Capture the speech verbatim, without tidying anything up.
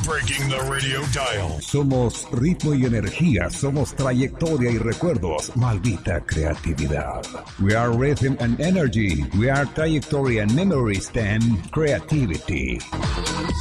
Breaking the radio dial. Somos ritmo y energía, somos trayectoria y recuerdos, maldita creatividad. We are rhythm and energy, we are trajectory and memories and creativity.